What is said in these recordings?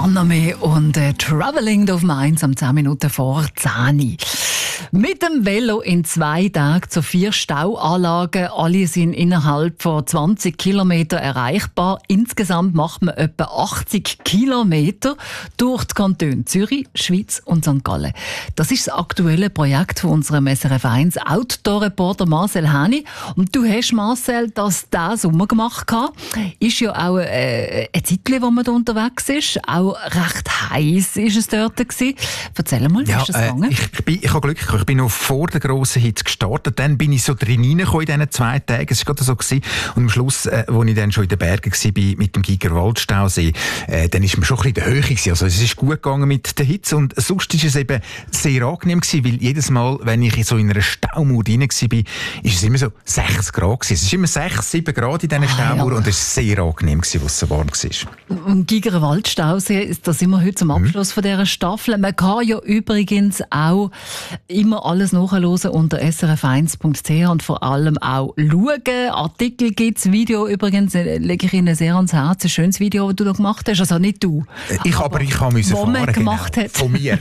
Anname und Travelling auf Mainz am 10 Minuten vor 10. Mit dem Velo in 2 Tagen zu 4 Stauanlagen. Alle sind innerhalb von 20 Kilometern erreichbar. Insgesamt macht man etwa 80 Kilometer durch die Kantone Zürich, Schweiz und St. Gallen. Das ist das aktuelle Projekt von unserem SRF 1 Outdoor-Reporter Marcel Häni. Und du hast, Marcel, das diesen Sommer gemacht. Ist ja auch eine Zeit, wo man da unterwegs ist. Auch recht heiß ist es dort gewesen. Erzähl mal, wie ist das gegangen? Ich habe Glück gehabt. Ich bin noch vor der grossen Hitze gestartet. Dann bin ich so drin reingekommen in diesen 2 Tagen. Es war gerade so gewesen. Und am Schluss, als ich dann schon in den Bergen war, mit dem Gigerwaldstausee, dann ist man schon ein bisschen in der Höhe gewesen. Also es ist gut gegangen mit der Hitze. Und sonst war es eben sehr angenehm gewesen, weil jedes Mal, wenn ich so in einer Staumauer rein war, ist es immer so 6 Grad gewesen. Es ist immer 6, 7 Grad in diesen Staumauern und es war sehr angenehm gewesen, was so warm war. Im Gigerwaldstausee, da sind wir heute zum Abschluss von dieser Staffel. Man kann ja übrigens auch immer alles nachhören unter srf1.ch und vor allem auch schauen. Artikel gibt es, Video übrigens, lege ich Ihnen sehr ans Herz. Ein schönes Video, das du da gemacht hast. Also nicht du. Ich musste fahren, gemacht genau, hat. von mir.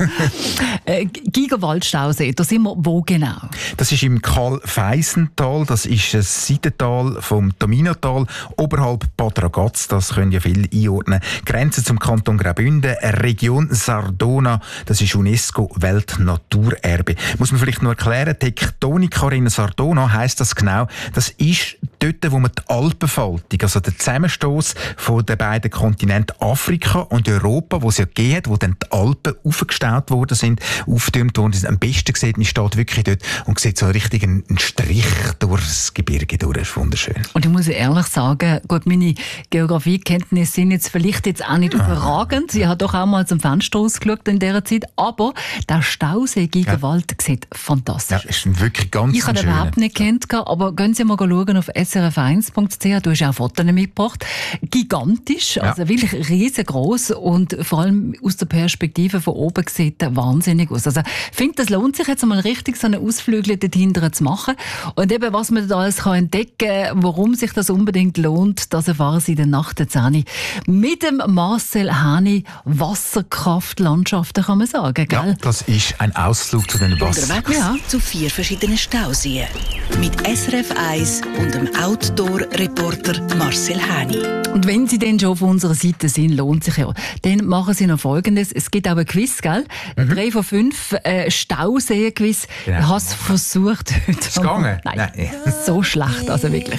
Gigerwaldstausee, da sind wir wo genau? Das ist im Kalfeisental, das ist ein Seitental vom Taminotal, oberhalb Bad Ragaz, das können ja viele einordnen. Grenze zum Kanton Graubünden, Region Sardona, das ist UNESCO-Weltnaturerbe. Muss man vielleicht noch erklären, Tektonika in Sardona heisst das genau, das ist dort, wo man die Alpenfaltung, also der Zusammenstoß von den beiden Kontinenten Afrika und Europa, wo es ja gegeben hat, wo dann die Alpen aufgestaut worden sind, aufgetürmt worden sind. Am besten sieht man, steht wirklich dort und sieht so richtig einen Strich durch das Gebirge durch. Das ist wunderschön. Und ich muss ehrlich sagen, gut, meine Geografiekenntnisse sind jetzt vielleicht auch nicht überragend. Ich habe doch auch mal zum Fenster ausgeschaut in dieser Zeit, aber der Stausee Gigerwald sieht fantastisch. Ja, ist wirklich ganz schön. Ich habe den überhaupt nicht gekannt, aber gehen Sie mal schauen auf srf1.ch. Du hast auch Fotos mitgebracht. Gigantisch, also wirklich riesengroß und vor allem aus der Perspektive von oben sieht er wahnsinnig aus. Also ich finde, das lohnt sich jetzt mal richtig, so einen Ausflug dahinter zu machen. Und eben, was man da alles entdecken kann, warum sich das unbedingt lohnt, das erfahren Sie in der Nacht der 10 mit dem Marcel Häni. Wasserkraftlandschaften, kann man sagen, gell? Ja, das ist ein Ausflug zu den Wasser. Unterwegs zu 4 verschiedenen Stauseen. Mit SRF 1 und dem Outdoor-Reporter Marcel Häni. Und wenn Sie dann schon auf unserer Seite sind, lohnt sich ja. Dann machen Sie noch Folgendes. Es gibt auch ein Quiz, gell? 3 von 5 Stauseen-Quiz. Genau. Ich habe es versucht heute. Ist gegangen? Nein. So schlecht, also wirklich.